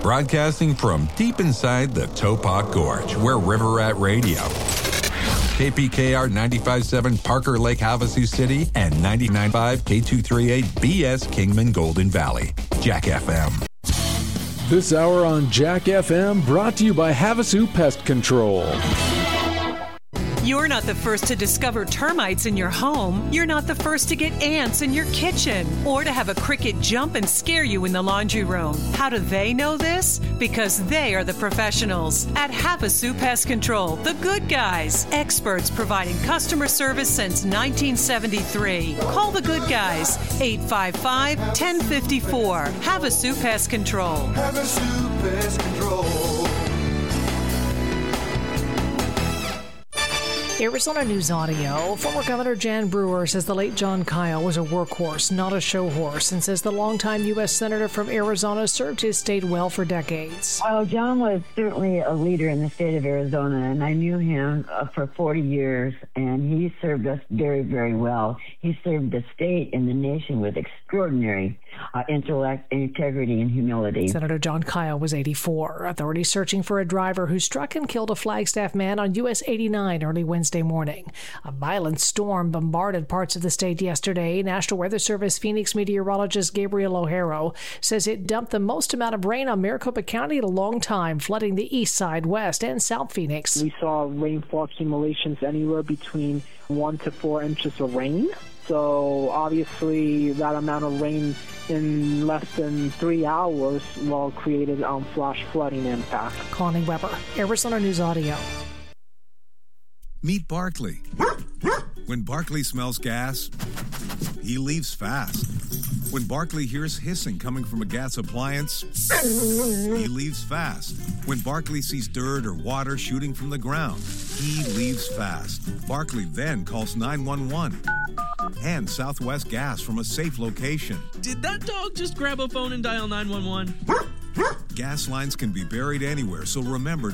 Broadcasting from deep inside the Topok Gorge, where River Rat Radio. KPKR 95.7 Parker Lake, Havasu City, and 99.5 K238 BS Kingman Golden Valley. Jack FM. This hour on Jack FM brought to you by Havasu Pest Control. You're not the first to discover termites in your home. You're not the first to get ants in your kitchen or to have a cricket jump and scare you in the laundry room. How do they know this? Because they are the professionals at Havasu Pest Control, the good guys, experts providing customer service since 1973. Call the good guys, 855-1054. Havasu Pest Control. Havasu Pest Control. Arizona News Audio. Former Governor Jan Brewer says the late John Kyle was a workhorse, not a show horse, and says the longtime U.S. Senator from Arizona served his state well for decades. Well, John was certainly a leader in the state of Arizona, and I knew him for 40 years, and he served us very, very well. He served the state and the nation with extraordinary intellect, integrity, and humility. Senator John Kyle was 84. Authorities searching for a driver who struck and killed a Flagstaff man on US 89 early Wednesday morning. A violent storm bombarded parts of the state yesterday. National Weather Service Phoenix meteorologist Gabriel O'Hara says it dumped the most amount of rain on Maricopa County in a long time, flooding the east side, west, and south Phoenix. We saw rainfall accumulations anywhere between 1 to 4 inches of rain. So obviously that amount of rain in less than 3 hours created flash flooding impact. Connie Weber, Arizona News Audio. Meet Barkley. When Barkley smells gas, he leaves fast. When Barkley hears hissing coming from a gas appliance, he leaves fast. When Barkley sees dirt or water shooting from the ground, he leaves fast. Barkley then calls 911 and Southwest Gas from a safe location. Did that dog just grab a phone and dial 911? Gas lines can be buried anywhere, so remember to